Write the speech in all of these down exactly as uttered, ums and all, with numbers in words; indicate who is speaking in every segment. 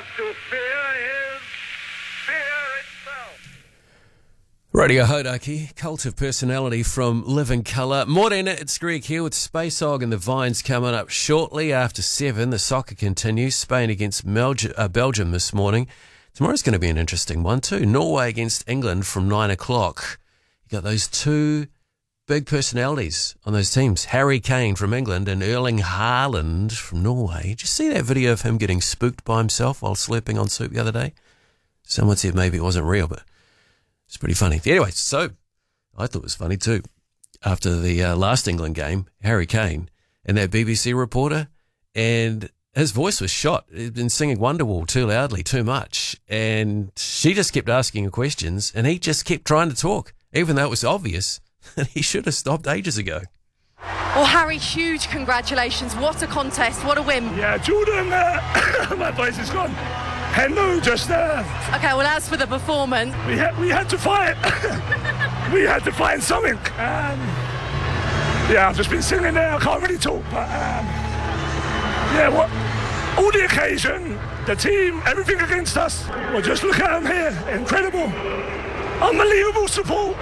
Speaker 1: have to fear is fear itself.
Speaker 2: Radio Hodaki, Cult of Personality from Living Colour. Morning, it's Greg here with Space Hog and the Vines coming up shortly after seven. The soccer continues. Spain against Melg- uh, Belgium this morning. Tomorrow's going to be an interesting one too. Norway against England from nine o'clock. You got those two big personalities on those teams. Harry Kane from England and Erling Haaland from Norway. Did you see that video of him getting spooked by himself while slurping on soup the other day? Someone said maybe it wasn't real, but it's pretty funny. Anyway, so I thought it was funny too. After the uh, last England game, Harry Kane and that B B C reporter, and his voice was shot. He'd been singing Wonderwall too loudly, too much, and she just kept asking him questions, and he just kept trying to talk, even though it was obvious that he should have stopped ages ago.
Speaker 3: Well, Harry, huge congratulations. What a contest. What a win.
Speaker 4: Yeah, Jordan, uh, my voice is gone. Hello, just uh
Speaker 3: Okay, well, as for the performance,
Speaker 4: we had we had to fight. we had to find something. Um, yeah, I've just been singing there. I can't really talk, but um, yeah, what? All the occasion, the team, everything against us. Well, just look at them here. Incredible, unbelievable support.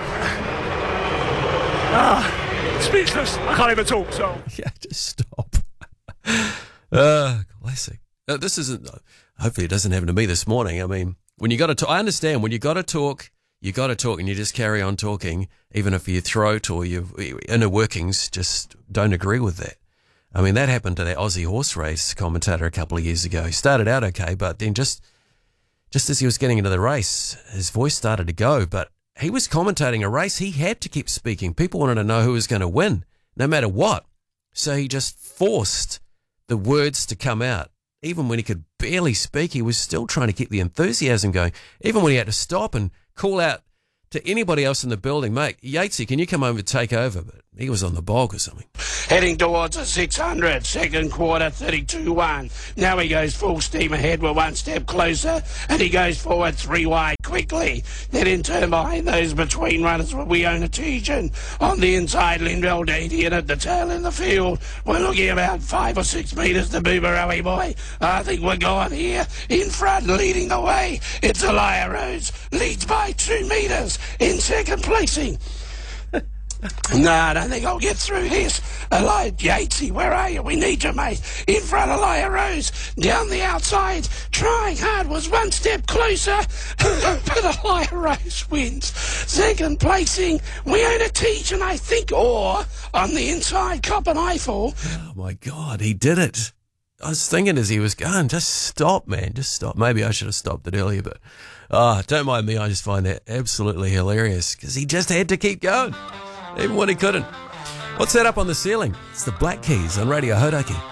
Speaker 4: Ah, speechless. I can't even talk. So
Speaker 2: Yeah, just stop. uh, classic. Uh, this isn't. Uh, hopefully, it doesn't happen to me this morning. I mean, when you got to talk, I understand when you got to talk, you got to talk, and you just carry on talking, even if your throat or your inner workings just don't agree with that. I mean, that happened to that Aussie horse race commentator a couple of years ago. He started out okay, but then just just as he was getting into the race, his voice started to go. But he was commentating a race. He had to keep speaking. People wanted to know who was going to win, no matter what. So he just forced the words to come out. Even when he could barely speak, he was still trying to keep the enthusiasm going. Even when he had to stop and call out to anybody else in the building, mate, Yatesy, can you come over and take over? But he was on the bog or something.
Speaker 5: Heading towards a six hundred, second quarter, thirty-two one. Now he goes full steam ahead. We're one step closer, and he goes forward three wide quickly. Then in turn behind those between runners, we own a Tejan. On the inside, Lindell Dainty, and at the tail in the field, we're looking about five or six metres to Boobarowie boy. I think we're going here. In front, leading the way, it's Elia Rose. Leads by two metres in second placing. No, I don't think I'll get through this. Elijah Yatesy, where are you? We need you, mate. In front, Elia Rose. Down the outside, trying hard, was one step closer. But Elia Rose wins. Second placing, we own a teach, and I think, or on the inside, Coppen Eiffel.
Speaker 2: Oh, my God, he did it. I was thinking as he was going, just stop, man, just stop. Maybe I should have stopped it earlier, but oh, don't mind me. I just find that absolutely hilarious because he just had to keep going, even when he couldn't. What's that up on the ceiling? It's the Black Keys on Radio Hodaki.